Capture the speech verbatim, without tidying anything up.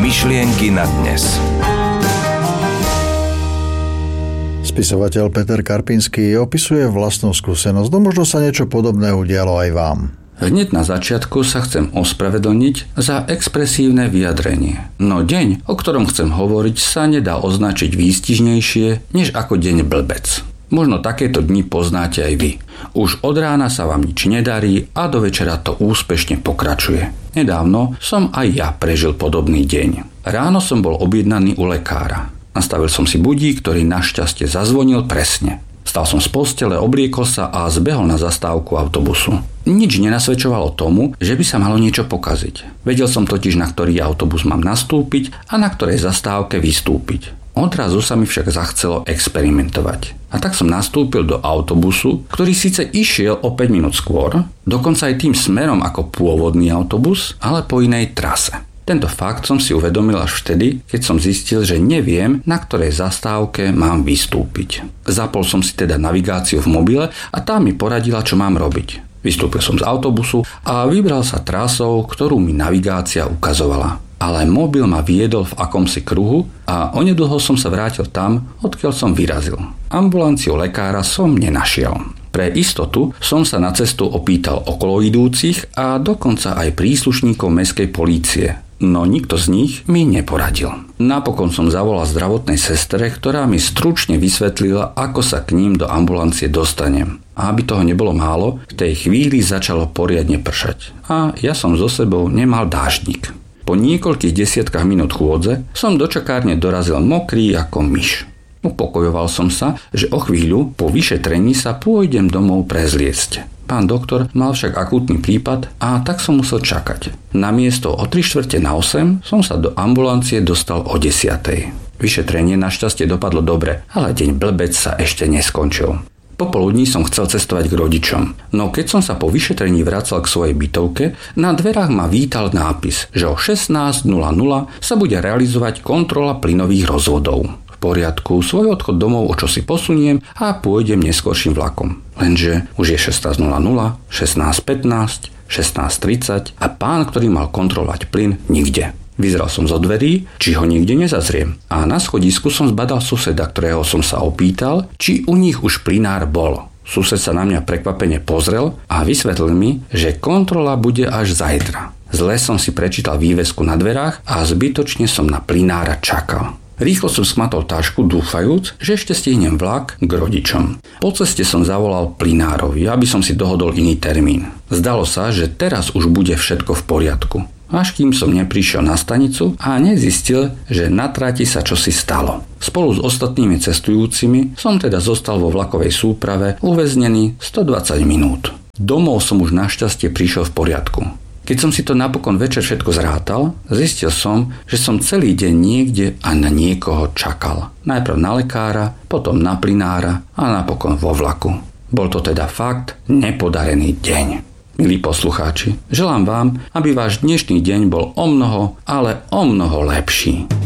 Myšlienky na dnes. Spisovateľ Peter Karpinský opisuje vlastnú skúsenosť, no možno sa niečo podobné udialo aj vám. Hneď na začiatku sa chcem ospravedlniť za expresívne vyjadrenie. No deň, o ktorom chcem hovoriť, sa nedá označiť výstižnejšie, než ako deň blbec. Možno takéto dni poznáte aj vy. Už od rána sa vám nič nedarí a do večera to úspešne pokračuje. Nedávno som aj ja prežil podobný deň. Ráno som bol objednaný u lekára. Nastavil som si budík, ktorý našťastie zazvonil presne. Stal som z postele, obliekol sa a zbehol na zastávku autobusu. Nič nenasvedčovalo tomu, že by sa malo niečo pokaziť. Vedel som totiž, na ktorý autobus mám nastúpiť a na ktorej zastávke vystúpiť. Odrazu sa mi však zachcelo experimentovať. A tak som nastúpil do autobusu, ktorý síce išiel o päť minút skôr, dokonca aj tým smerom ako pôvodný autobus, ale po inej trase. Tento fakt som si uvedomil až vtedy, keď som zistil, že neviem, na ktorej zastávke mám vystúpiť. Zapol som si teda navigáciu v mobile a tá mi poradila, čo mám robiť. Vystúpil som z autobusu a vybral sa trasou, ktorú mi navigácia ukazovala. Ale mobil ma viedol v akomsi kruhu a onedlho som sa vrátil tam, odkiaľ som vyrazil. Ambulanciu lekára som nenašiel. Pre istotu som sa na cestu opýtal okolo idúcich a dokonca aj príslušníkov mestskej polície. No nikto z nich mi neporadil. Napokon som zavolal zdravotnej sestre, ktorá mi stručne vysvetlila, ako sa k ním do ambulancie dostanem. A aby toho nebolo málo, v tej chvíli začalo poriadne pršať. A ja som so sebou nemal dážnik. Po niekoľkých desiatkách minút chôdze som do čakárne dorazil mokrý ako myš. Upokojoval som sa, že o chvíľu po vyšetrení sa pôjdem domov prezliecť. Pán doktor mal však akútny prípad a tak som musel čakať. Namiesto o tri štvrte na osem som sa do ambulancie dostal o desiatej. Vyšetrenie našťastie dopadlo dobre, ale deň blbec sa ešte neskončil. Popoludní som chcel cestovať k rodičom, no keď som sa po vyšetrení vracal k svojej bytovke, na dverách ma vítal nápis, že o šestnásť nula nula sa bude realizovať kontrola plynových rozvodov. V poriadku, svoj odchod domov o čosi posuniem a pôjdem neskorším vlakom. Lenže už je šestnásť nula nula, šestnásť pätnásť, šestnásť tridsať a pán, ktorý mal kontrolovať plyn, nikde. Vyzeral som zo dverí, či ho nikde nezazriem. A na schodisku som zbadal suseda, ktorého som sa opýtal, či u nich už plynár bol. Sused sa na mňa prekvapene pozrel a vysvetlil mi, že kontrola bude až zajtra. Zle som si prečítal vývesku na dverách a zbytočne som na plynára čakal. Rýchlo som smatol tašku, dúfajúc, že ešte stihnem vlak k rodičom. Po ceste som zavolal plynárovi, aby som si dohodol iný termín. Zdalo sa, že teraz už bude všetko v poriadku. Až kým som neprišiel na stanicu a nezistil, že na trati sa čosi stalo. Spolu s ostatnými cestujúcimi som teda zostal vo vlakovej súprave uväznený stodvadsať minút. Domov som už našťastie prišiel v poriadku. Keď som si to napokon večer všetko zrátal, zistil som, že som celý deň niekde a na niekoho čakal. Najprv na lekára, potom na plynára a napokon vo vlaku. Bol to teda fakt nepodarený deň. Milí poslucháči, želám vám, aby váš dnešný deň bol omnoho, ale omnoho lepší.